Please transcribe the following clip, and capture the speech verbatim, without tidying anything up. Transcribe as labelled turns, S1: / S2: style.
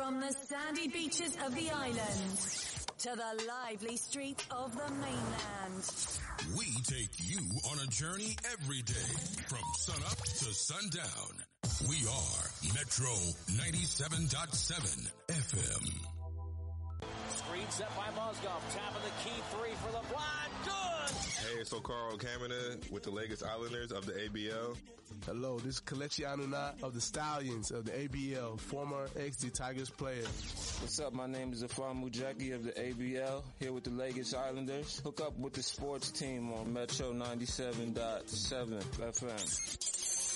S1: From the sandy beaches of the island to the lively streets of the mainland.
S2: We take you on a journey every day from sunup to sundown. We are Metro ninety-seven point seven F M.
S3: Screen set by Mozgov, tapping the key three for LeBron. Good!
S4: Hey, it's Okaro Kamina with the Lagos Islanders of the A B L.
S5: Hello, this is Kelechi Anuna of the Stallions of the A B L, former X D Tigers player.
S6: What's up? My name is Afam Mujaki of the A B L, here with the Lagos Islanders. Hook up with the sports team on Metro ninety-seven point seven F M.